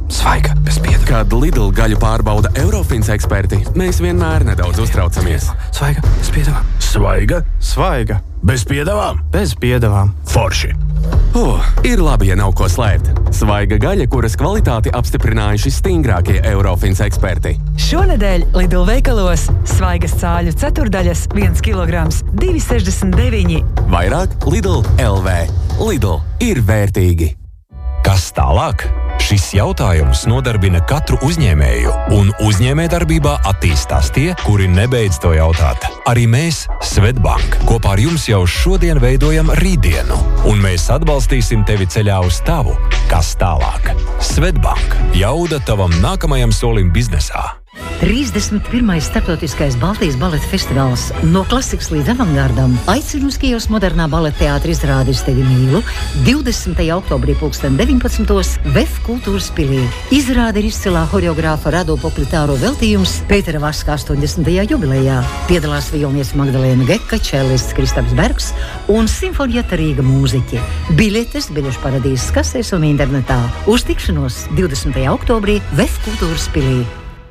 Svaiga, bez piedevām. Kad Lidl gaļu pārbauda Eurofins eksperti, mēs vienmēr nedaudz uztraucamies. Svaiga, bez piedevām. Svaiga, Svaiga, bez piedevām. bez piedevām. Forši. Ir labi, ja nav ko slēpt. Svaiga gaļa, kuras kvalitāti apstiprinājuši stingrākie Eurofins eksperti. Šonedēļ Lidl veikalos svaigas cāļu ceturdaļas 1 kilograms 2,69. Vairāk Lidl LV. Lidl ir vērtīgi. Kas tālāk? Šis jautājums nodarbina katru uzņēmēju, un uzņēmējdarbībā attīstās tie, kuri nebeidz to jautāt. Arī mēs, Svetbank, kopā ar jums jau šodien veidojam rītdienu, un mēs atbalstīsim tevi ceļā uz tavu, kas tālāk. Svetbank, jauda tavam nākamajam solim biznesā. 31. starptautiskais Baltijas baleta festivāls no klasikas līdz avangardam aicina uz Kijevas modernā baleta teātra izrādi Es tevi mīlu 20. oktobrī 19. VEF kultūras pilī. Izrāde ir izcilā horeogrāfa Rado Poklitāro veltījums Pētera Vaska 80. jubilejā. Piedalās violniece Magdalēna Geka, čelists Kristaps Bergs un simfonieta Rīga mūziķi. Biļetes biļešu paradīzes kasēs un internetā. Uz tikšanos 20. oktobrī VEF kultūras pilī.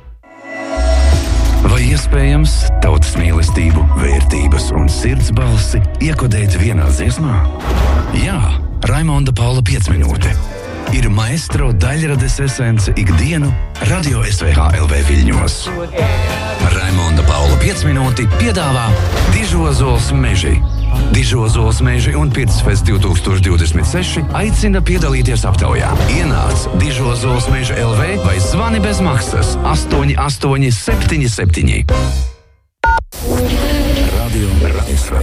Vai iespējams tautas mīlestību, vērtības un sirds balsi iekodēt vienā dziesmā? Jā, Raimonda Paula 5 minūte. Ir maestro daļrades esence ikdienu Radio SVH LV Viļņos. Raimonda Paula 5 minūti piedāvā Dižozols meži. Dižozols meži un Pirtsfest 2026 aicina piedalīties aptaujā. Ienāc Dižozols meži LV vai zvani bez maksas 8877.